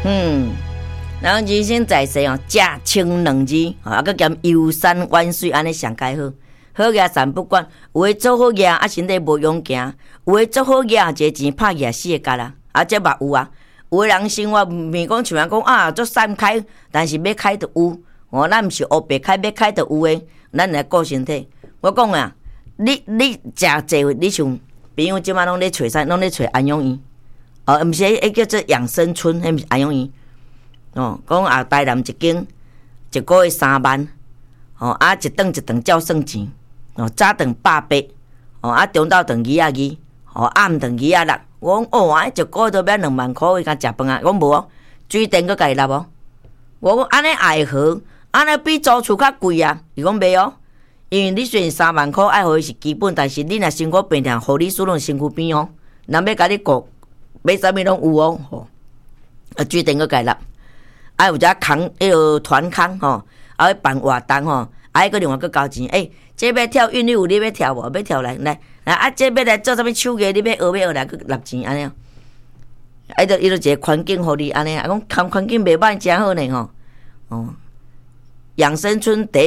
然后人生在世哦，食清两字，啊，佮兼游山玩水，安尼上介好。好业散不管，有诶做好业，啊身体无勇行；有诶做好业，一个钱拍业死会甲啦。啊，这嘛有啊。有诶人生活咪讲像讲啊，做散开，但是要开就有。哦，咱毋是黑白开，要开就有诶。咱来顾身体。我讲啊，你食济，你像朋友即摆拢咧找啥？拢咧找安养院。哦，毋是迄叫做养生村，迄毋是安养院。哦，讲啊，台南一间一个月3万，哦啊，一顿照算钱，哦，早顿180，哦啊，中昼顿22，哦暗顿26。我讲哦，啊，一个月都要2万块，伊甲食饭啊？我无哦，水电佫家己纳哦。我讲安尼爱好，安尼比租厝较贵啊。伊讲袂哦，因为你虽然3万块爱互伊是基本，但是你若辛苦病痛，护理师拢身躯边哦，人要甲你顾，买啥物拢有哦，吼。啊，水电佫家己纳。啊，有只空迄个团康吼，啊，要办活动吼，啊，迄个另外佫交钱。这要跳韵律舞，你要跳无？要跳来，啊，这要来做啥物手艺？你要学来佫纳钱安尼。伊就一个环境互你安尼，啊，讲环境袂歹，真好呢吼。哦，养生村第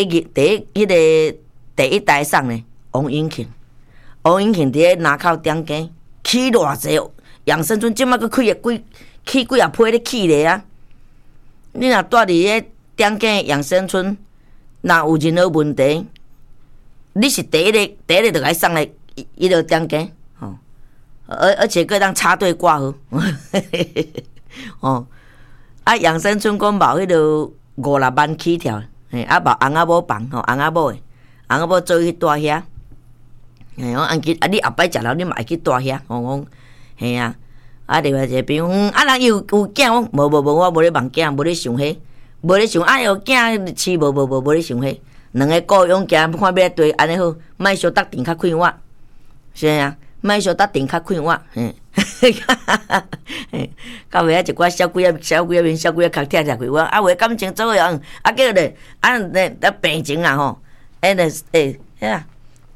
一代上呢，王永庆伫咧南口点间起偌济养生村，即摆佫起几啊批咧起咧啊！你若住伫咧点间养生村，若有任何问题，你是第一个就该送来伊个点间，吼，而且佫当插队挂号，哦，啊养生村讲冇迄个5-6万起跳，啊冇翁仔某房吼，翁仔某做去住遐，我按去啊你后摆食了你嘛会去住遐，我讲嘿啊。啊，另外一个朋友，啊，人有囝，我无，我无咧望囝，无咧想迄，无咧想，啊，有囝饲无咧想迄，两个顾用行，看要对，安尼好，莫小搭电较快活，是啊，莫小搭电较快活，到尾啊一寡小鬼啊面小鬼啊壳拆开我，啊，为感情做样，啊，叫咧，啊，病情啊吼，遐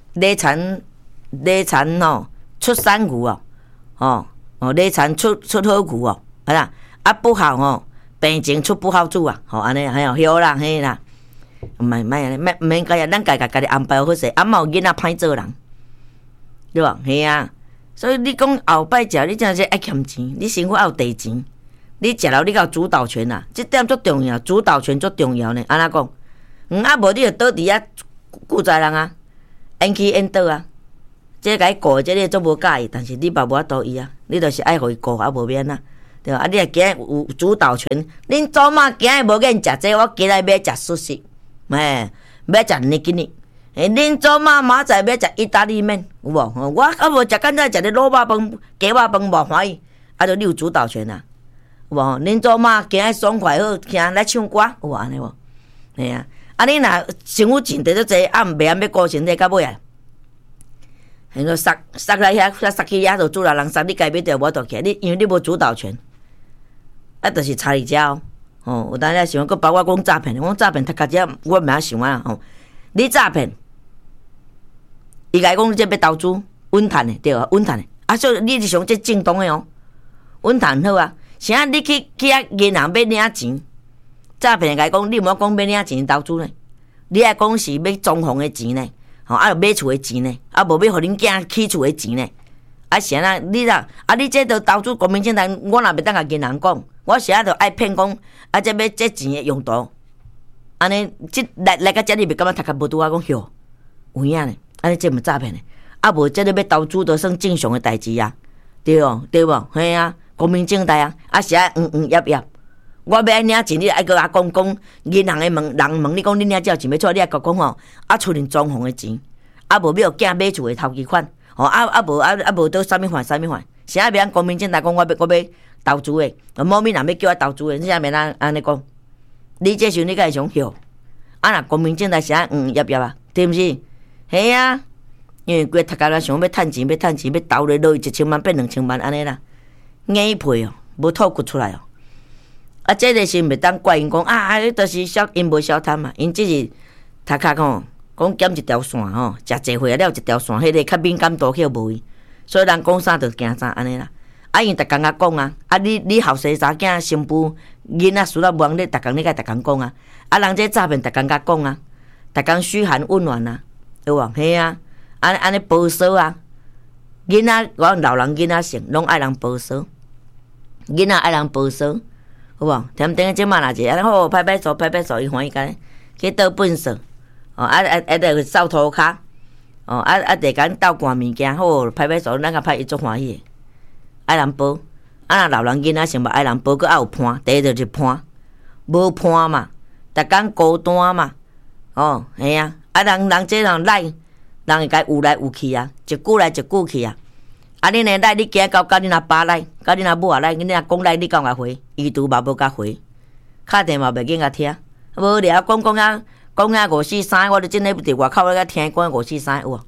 累残吼出山牛哦，吼。哦，累残出好牛哦，係啦，啊不好吼，病情出不好主啊，吼安尼，還有曉啦，嘿啦，唔免家咱家己安排好勢，啊嘛有囡仔歹做人，對吧？係啊，所以你講後擺食，你真係愛欠錢，你生活要有地錢，你食了你有主導權啊，這點足重要，主導權足重要呢，安怎講？啊無你就倒佇遐顧在人啊，演去演倒啊。这甲伊顧，这你做無介意，但是你嘛無法度伊啊，你著是愛互伊顧，啊無免啊，对吧？啊，你若今日有主導權，恁祖媽今日無瘾食這個，我今日要食素食，要食尼吉尼，恁祖媽明仔載要食意大利麵，有無？我啊無食，剛才食啲滷肉飯、雞肉飯無歡喜，啊，就你有主導權啊，有無？恁祖媽今日爽快好，行來唱歌，有無安尼無？係啊，啊你若生活錢得咗濟，啊毋袂要顧身體到尾啊。迄個塞來遐，塞去遐就主人人塞，你家要着無倒起來，你因為你無主導權，啊，就是差離遮哦。哦，有當你想，佫包括講詐騙，我詐騙他家只我毋曉想啊。吼，你詐騙，伊甲伊講你這要投資穩賺的，對啊，穩賺的。啊，所以你是想這正當的哦，穩賺好啊。啥你去遐銀行要領錢，詐騙甲伊講，你毋好講要領錢投資呢，你愛講是要裝潢的錢呢。吼，啊，買厝的錢呢，啊，無要互恁囝起厝的錢呢，啊，是安那，你啦，啊，你這都投資國民政黨，我若袂當甲銀行講，我是啊，就愛騙講，啊，這要這錢的用途，安尼，即來到這裡，袂感覺讀較無拄啊，講喲，有影呢，安尼這毋詐騙呢，啊，無這個要投資，都算正常的代誌啊，對哦，對無？嘿啊，國民政黨啊，是啊，業。我要愛領錢，你愛甲我講銀行的人問你講你領這錢要錯，你愛甲講吼，啊厝恁裝潢的錢，啊無要驚買厝的頭期款，吼啊無倒啥物還，是啊，別國民政黨講我要投資的，某物人要叫我投資的，你啥物人安尼講？你這時候你該想曉，啊若國民政黨是啊業啊，對毋是？係啊，因為規讀家啦想要趁錢，要投咧落1000萬變2000萬安尼啦，硬皮哦，無吐骨出來哦。啊，這個是袂當怪因講啊，迄都是因無消貪嘛，因即是頭殼吼，講減一條線吼，食濟歲了一條線，迄個較敏感度去無伊，所以人講啥就驚啥安尼啦。 因逐工甲讲啊，你后生查囝新妇囡仔输了无人咧，逐工咧甲逐工讲啊，人这诈骗逐工甲讲啊，逐工嘘寒问暖啊，有无？嘿啊，安尼保守啊，囡仔我老人囡仔性拢爱人保守，囡仔爱人保守，有无？踮顶即满若是安尼好拍拍手，伊欢喜干去倒粪扫，着扫涂骹，得甲倒寒物件，好拍拍手，咱甲拍伊足欢喜。爱人保，若老人囡仔性无爱人保，佮爱有伴，第一就是伴，无伴嘛，逐工孤单嘛，嘿啊，人这人赖，人会甲有来有去啊，一句来一句去啊。你呢赖，你惊到你若爸赖，到你若母啊赖，你若讲赖，你敢甲回？已读嘛无甲回，敲电话袂紧甲听，无聊讲啊543，我著真诶伫外口咧甲听讲543有无？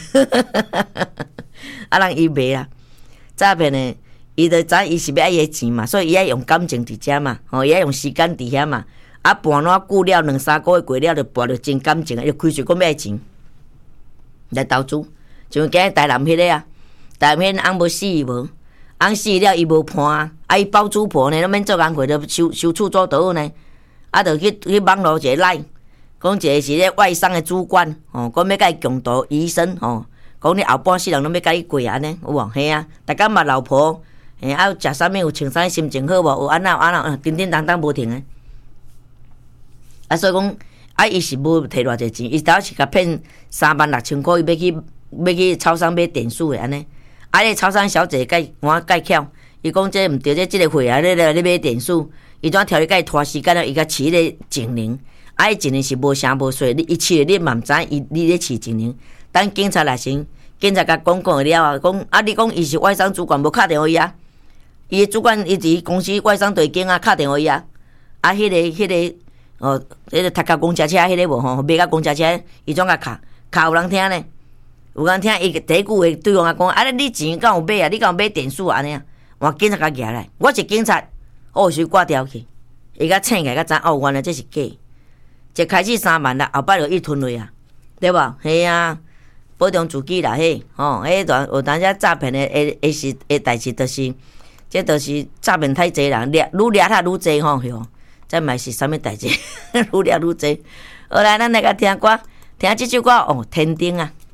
人伊袂啊。诈骗的，伊就知伊是要爱伊的钱嘛，所以伊爱用感情伫遮嘛，伊爱用时间伫遐嘛，伴怎久了2-3个月过了，就跋着真感情，就开始讲要钱来投资，像今日台南迄个啊，台南迄翁无死无，翁死了伊无伴伊包租婆呢，拢免做工课，就收厝做倒呢，就去网络一个赖，讲一个是咧外商的主管，讲要甲伊共度余生，讲你后半世人拢要甲你过安尼，有无？嘿啊，逐工嘛老婆，有食啥物，有穿啥心情好无？有安那，叮叮当当无停诶。所以讲，伊是无摕偌济钱，伊头是甲骗36000块，伊要去超商买电视诶安尼。迄个超商小姐我介巧，伊讲这毋对，这个货啊，你买电视，伊怎条你甲伊拖时间了？伊甲饲迄个警铃，伊警铃是无声无水，伊饲你嘛毋知你咧饲警铃。等警察来先，警察甲讲了啊，讲你讲伊是外商主管，无敲电话伊啊。伊的主管伊伫公司外商队警啊，敲电话伊啊。迄个读甲公车车迄个无吼，买甲公车车，伊怎甲敲有人听呢？有人听伊第一句话对方讲，你钱敢有买啊？你敢有买电视啊？安尼啊？换警察甲举来，我是警察，是挂掉去。伊甲醒起来，甲知原来这是假。一开始3万啦，后摆就一吞落啊，对无？嘿啊。保重自己啦，迄有当时诈骗的代志，就是这就是诈骗太济人，愈掠他愈济吼，这嘛是啥物代志？愈掠愈济。后来咱来甲听歌，听这首歌天顶啊。